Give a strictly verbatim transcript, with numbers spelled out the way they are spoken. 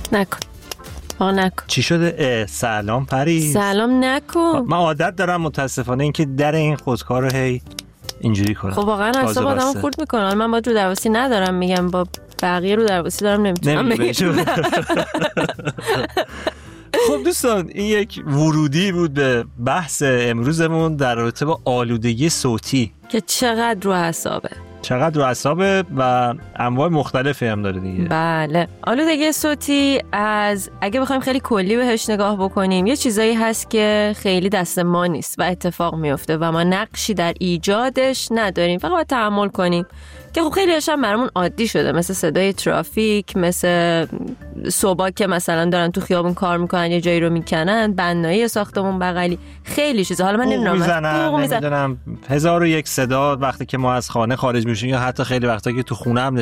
نکن آقا نکن. چی شده؟ سلام پری. سلام نکن. من عادت دارم متاسفانه اینکه در این خودکار رو هی اینجوری کنم. خب واقعا اصلا آدمو خورد میکنه. من با رو درواسی ندارم میگم، با بقیه رو درواسی دارم نمیتونم بگم. خب دوستان این یک ورودی بود به بحث امروزمون در رابطه با آلودگی صوتی که چقدر رو اعصابه. چقدر رو اعصابه و انواع مختلفی هم داره دیگه. بله، آلودگی صوتی از اگه بخوایم خیلی کلی بهش نگاه بکنیم، یه چیزایی هست که خیلی دست ما نیست و اتفاق میفته و ما نقشی در ایجادش نداریم، فقط باید تحمل کنیم که خب خیلی هاشم برامون عادی شده، مثل صدای ترافیک، مثل صبح که مثلا دارن تو خیابون کار میکنن یه جایی رو میکنن، بنایی ساختمون بغلی، خیلی چیزا. حالا من نمیدونم نمیدونم هزار و یک صدا وقتی که ما از خانه خارج میشیم یا حتی خیلی وقتا که تو خونه هم